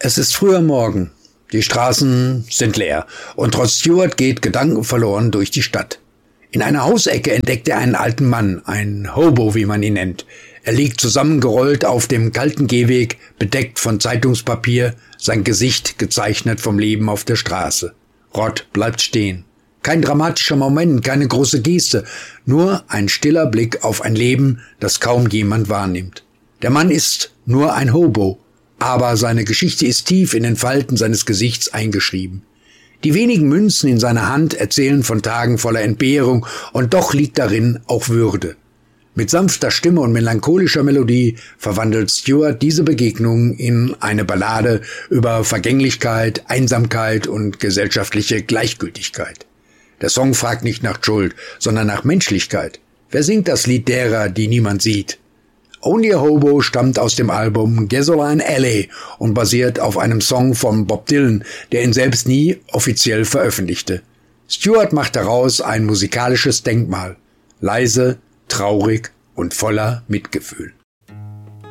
Es ist früher Morgen. Die Straßen sind leer und trotz Stuart geht gedankenverloren durch die Stadt. In einer Hausecke entdeckt er einen alten Mann, ein Hobo, wie man ihn nennt. Er liegt zusammengerollt auf dem kalten Gehweg, bedeckt von Zeitungspapier, sein Gesicht gezeichnet vom Leben auf der Straße. Rod bleibt stehen. Kein dramatischer Moment, keine große Geste, nur ein stiller Blick auf ein Leben, das kaum jemand wahrnimmt. Der Mann ist nur ein Hobo, aber seine Geschichte ist tief in den Falten seines Gesichts eingeschrieben. Die wenigen Münzen in seiner Hand erzählen von Tagen voller Entbehrung, und doch liegt darin auch Würde. Mit sanfter Stimme und melancholischer Melodie verwandelt Stuart diese Begegnung in eine Ballade über Vergänglichkeit, Einsamkeit und gesellschaftliche Gleichgültigkeit. Der Song fragt nicht nach Schuld, sondern nach Menschlichkeit. Wer singt das Lied derer, die niemand sieht? Only a Hobo stammt aus dem Album Gasoline Alley und basiert auf einem Song von Bob Dylan, der ihn selbst nie offiziell veröffentlichte. Stuart macht daraus ein musikalisches Denkmal. Leise, traurig und voller Mitgefühl.